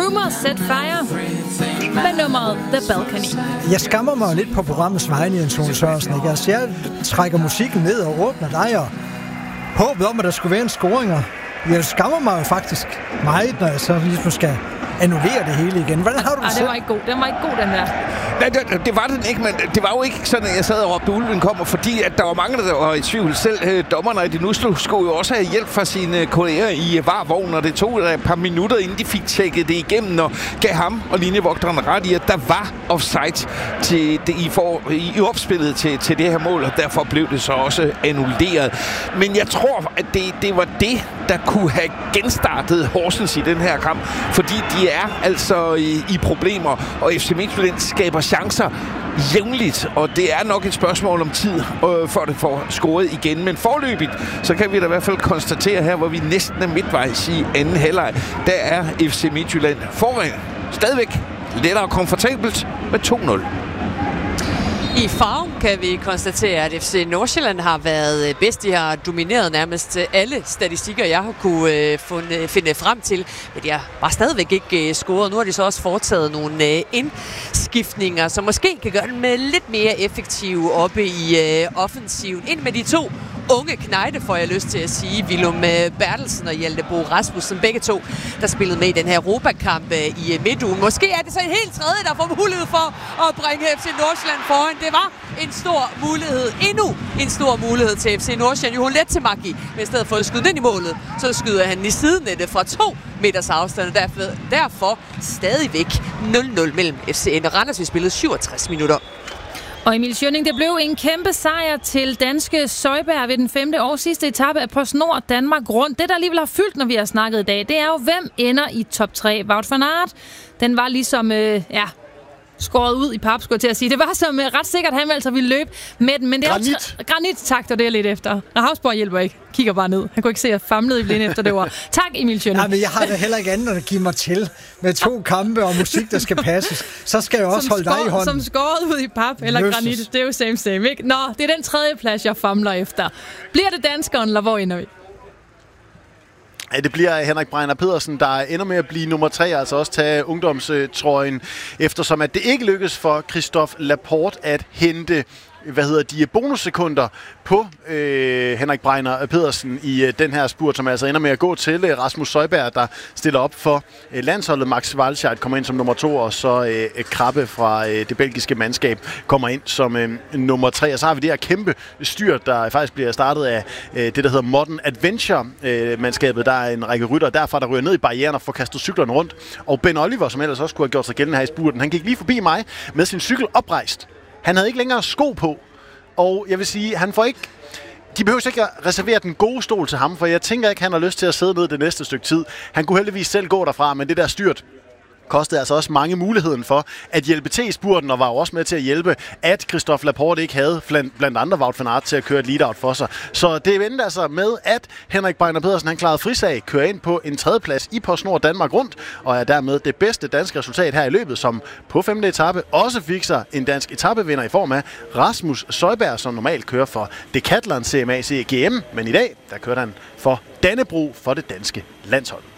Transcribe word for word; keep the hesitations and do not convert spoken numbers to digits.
Rumors Set Fire med nummeret The Balcony. Jeg skammer mig lidt på programmets vegne, Jens Ole Sørensen. Ikke? Altså, jeg trækker musikken ned og åbner dig, og håbet om, at der skulle være en scoringer. Jeg skammer mig jo faktisk meget, når jeg så ligesom skal annullere det hele igen. Hvordan har du det? Ej, det var ikke god. Den var ikke god, den der. Nej, det, det var den ikke, men det var jo ikke sådan, at jeg sad og råbte, ulven kommer, fordi at der var mange, der var i tvivl. Selv øh, dommerne i det nu skulle jo også have hjælp fra sine kolleger i øh, varvognen, og det tog et par minutter, inden de fik tjekket det igennem, og gav ham og linjevogteren ret i, at der var offside til det, i, for, i, i opspillet til, til det her mål, og derfor blev det så også annulleret. Men jeg tror, at det, det var det, der kunne have genstartet Horsens i den her kamp, fordi de er altså i, i problemer, og F C Midtjylland skaber chancer jævnligt, og det er nok et spørgsmål om tid, øh, før det får scoret igen. Men forløbigt, så kan vi da i hvert fald konstatere her, hvor vi næsten er midtvejs i anden halvleg, der er F C Midtjylland foran. Stadigvæk lettere komfortabelt med to nul. I farven kan vi konstatere, at F C Nordsjælland har været bedst. De har domineret nærmest alle statistikker, jeg har kunne funde, finde frem til. Men de har bare stadigvæk ikke scoret. Nu har de så også foretaget nogle indskiftninger, som måske kan gøre dem lidt mere effektive oppe i offensiven. Ind med de to unge knejte, får jeg lyst til at sige. Willum Bertelsen og Hjalte Bo Rasmussen, begge to, der spillede med i den her Europakamp i midtugen. Måske er det så en helt tredje, der får mulighed for at bringe F C Nordsjælland foran. Det var en stor mulighed, endnu en stor mulighed til F C Nordsjælland. Johan Lettmaki, men i stedet for at skyde den i målet, så skyder han i sidenettet fra to meters afstand, og derfor, derfor stadigvæk nul nul mellem F C og Randers. Vi spillede syvogtres minutter. Og Emil Schønning, det blev en kæmpe sejr til danske Søjberg ved den femte og sidste etape af PostNord Danmark Rundt. Det, der alligevel har fyldt, når vi har snakket i dag, det er jo, hvem ender i top tre. Wout van Aert, den var ligesom, øh, ja, skåret ud i pap, skulle jeg til at sige. Det var som øh, ret sikkert, han altså ville løbe med den. Men det Granit. Er jo Granit, tak, det er lidt efter. Ravsborg hjælper ikke. Kigger bare ned. Han kunne ikke se, at jeg famlede i blinde efter det ord. Tak, Emil Schønning. Nej, men jeg har da heller ikke andet at give mig til med to kampe og musik, der skal passes. Så skal jeg også som holde skår, dig i hånden. Som skåret ud i pap eller Jesus. Granit. Det er jo same same, ikke? Nå, det er den tredje plads, jeg famler efter. Bliver det danskeren, eller hvor ender vi? Ja, det bliver Henrik Bregner Pedersen, der ender med at blive nummer tre, altså også tage ungdomstrøjen, eftersom at det ikke lykkes for Christophe Laporte at hente hvad hedder de bonussekunder på øh, Henrik Bregner Pedersen i øh, den her spurt, som altså ender med at gå til øh, Rasmus Søjberg, der stiller op for øh, landsholdet. Max Walscheid kommer ind som nummer to, og så øh, Krabbe fra øh, det belgiske mandskab kommer ind som øh, nummer tre. Og så har vi det her kæmpe styr, der faktisk bliver startet af øh, det, der hedder Modern Adventure-mandskabet. Øh, der er en række rytter derfra, der ryger ned i barrieren og får kastet cyklerne rundt. Og Ben Oliver, som ellers også kunne have gjort sig gældende her i spurten, han gik lige forbi mig med sin cykel oprejst. Han havde ikke længere sko på, og jeg vil sige, han får ikke... De behøver ikke at reservere den gode stol til ham, for jeg tænker ikke, han har lyst til at sidde ned det næste stykke tid. Han kunne heldigvis selv gå derfra, men det der styrt kostede altså også mange muligheden for at hjælpe til i spurten, og var jo også med til at hjælpe, at Christophe Laporte ikke havde blandt andre Wout van Aert til at køre et lead-out for sig. Så det vendte altså med, at Henrik Bregner Pedersen, han klarede frisag, kører ind på en tredjeplads i PostNord Danmark Rundt, og er dermed det bedste danske resultat her i løbet, som på femte etape også fik sig en dansk etapevinder i form af Rasmus Søjberg, som normalt kører for Decathlon C M A C G M, men i dag, der kørte han for Dannebro for det danske landshold.